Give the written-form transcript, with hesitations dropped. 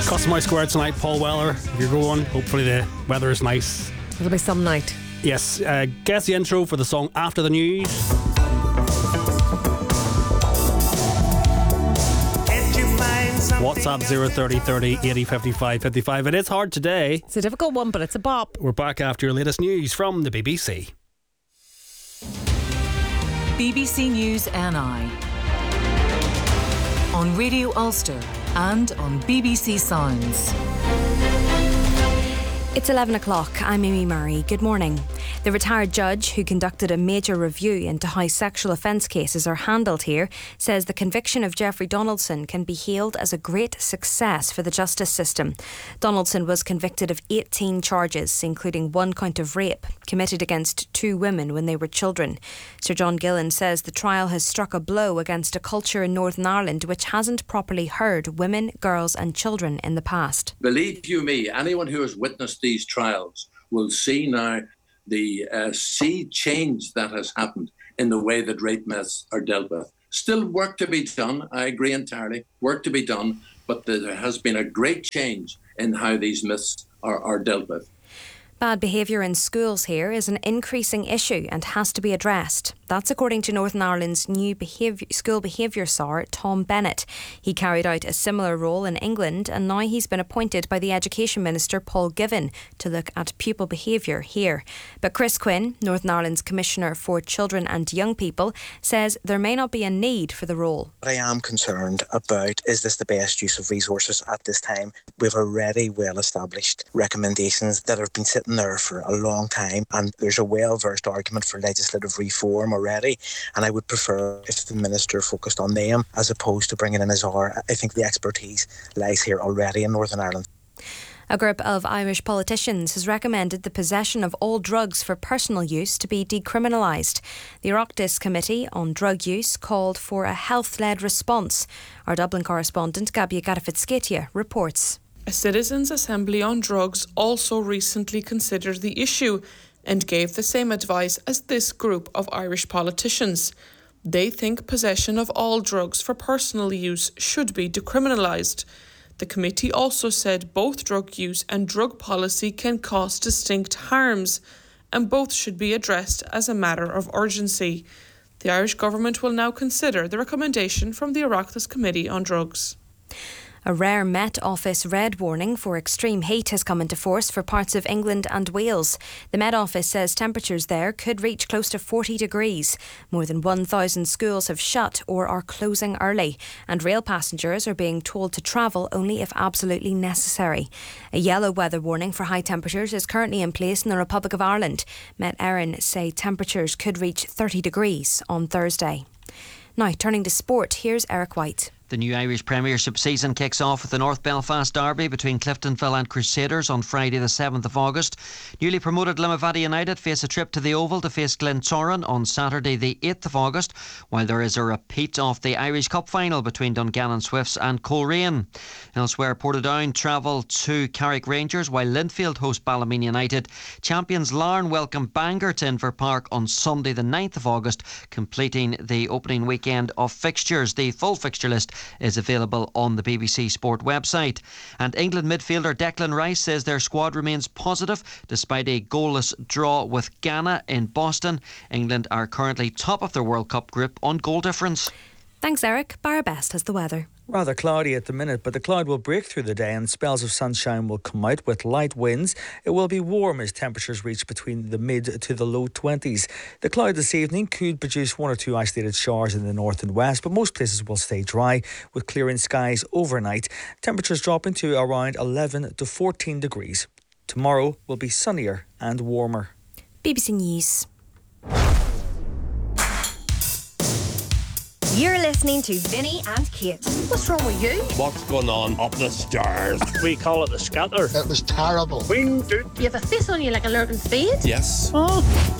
Customhouse Square tonight, Paul Weller. If you're going, hopefully the weather is nice. It'll be some night. Yes, guess the intro for the song After the News. WhatsApp 030 30 80 55 55. It is hard today. It's a difficult one, but it's a bop. We're back after your latest news from the BBC. BBC News NI on Radio Ulster and on BBC Sounds. It's 11 o'clock. I'm Amy Murray. Good morning. The retired judge who conducted a major review into how sexual offence cases are handled here says the conviction of Jeffrey Donaldson can be hailed as a great success for the justice system. Donaldson was convicted of 18 charges, including 1 count of rape, committed against 2 women when they were children. Sir John Gillan says the trial has struck a blow against a culture in Northern Ireland which hasn't properly heard women, girls and children in the past. Believe you me, anyone who has witnessed these trials will see now the sea change that has happened in the way that rape myths are dealt with. Still work to be done, I agree entirely, work to be done, but there has been a great change in how these myths are dealt with. Bad behaviour in schools here is an increasing issue and has to be addressed. That's according to Northern Ireland's new school behaviour czar, Tom Bennett. He carried out a similar role in England and now he's been appointed by the Education Minister Paul Givan to look at pupil behaviour here. But Chris Quinn, Northern Ireland's Commissioner for Children and Young People, says there may not be a need for the role. What I am concerned about is this the best use of resources at this time. We've already well established recommendations that have been sitting there for a long time and there's a well-versed argument for legislative reform already, and I would prefer if the Minister focused on them as opposed to bringing in a czar. I think the expertise lies here already in Northern Ireland. A group of Irish politicians has recommended the possession of all drugs for personal use to be decriminalised. The Oireachtas Committee on Drug Use called for a health-led response. Our Dublin correspondent Gabia Garifitskietia reports. A Citizens' Assembly on Drugs also recently considered the issue and gave the same advice as this group of Irish politicians. They think possession of all drugs for personal use should be decriminalised. The committee also said both drug use and drug policy can cause distinct harms, and both should be addressed as a matter of urgency. The Irish government will now consider the recommendation from the Oireachtas Committee on Drugs. A rare Met Office red warning for extreme heat has come into force for parts of England and Wales. The Met Office says temperatures there could reach close to 40 degrees. More than 1,000 schools have shut or are closing early, and rail passengers are being told to travel only if absolutely necessary. A yellow weather warning for high temperatures is currently in place in the Republic of Ireland. Met Éireann say temperatures could reach 30 degrees on Thursday. Now, turning to sport, here's Eric White. The new Irish Premiership season kicks off with the North Belfast derby between Cliftonville and Crusaders on Friday the 7th of August. Newly promoted Limavady United face a trip to the Oval to face Glentoran on Saturday the 8th of August, while there is a repeat of the Irish Cup final between Dungannon Swifts and Coleraine. Elsewhere, Portadown travel to Carrick Rangers, while Linfield host Ballymena United. Champions Larne welcome Bangor to Inver Park on Sunday the 9th of August, completing the opening weekend of fixtures. The full fixture list is available on the BBC Sport website. And England midfielder Declan Rice says their squad remains positive despite a goalless draw with Ghana in Boston. England are currently top of their World Cup group on goal difference. Thanks, Eric. Barabest has the weather. Rather cloudy at the minute, but the cloud will break through the day and spells of sunshine will come out with light winds. It will be warm as temperatures reach between the mid to the low 20s. The cloud this evening could produce 1 or 2 isolated showers in the north and west, but most places will stay dry with clearing skies overnight. Temperatures dropping to around 11 to 14 degrees. Tomorrow will be sunnier and warmer. BBC News. You're listening to Vinny and Kate. What's wrong with you? What's going on up the stairs? We call it the scatter. It was terrible. Wing doot. You have a face on you like a lurking spade? Yes. Oh.